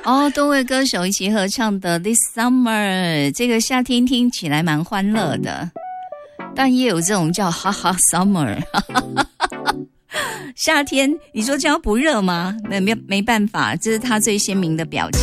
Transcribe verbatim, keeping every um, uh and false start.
哦，多位歌手一起合唱的《This Summer》，这个夏天听起来蛮欢乐的，但也有这种叫哈哈 Summer。夏天，你说这样不热吗？没没没办法，这是他最鲜明的表情。